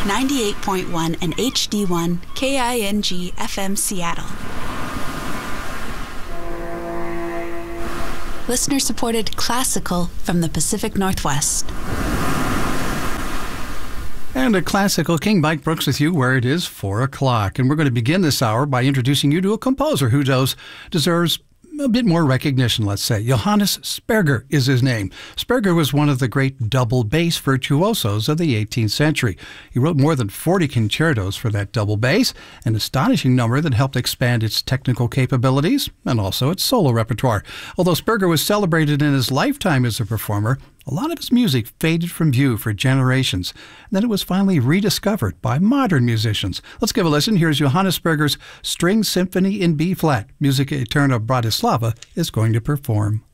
98.1 and HD1 KING FM Seattle. Listener-supported classical from the Pacific Northwest. And a classical King Mike Brooks with you where it is 4 o'clock. And we're going to begin this hour by introducing you to a composer who deserves a bit more recognition, let's say. Johannes Sperger is his name. Sperger was one of the great double bass virtuosos of the 18th century. He wrote more than 40 concertos for that double bass, an astonishing number that helped expand its technical capabilities and also its solo repertoire. Although Sperger was celebrated in his lifetime as a performer, a lot of his music faded from view for generations. And then it was finally rediscovered by modern musicians. Let's give a listen. Here's Johannes Sperger's String Symphony in B-flat. Musica Eterna Bratislava is going to perform.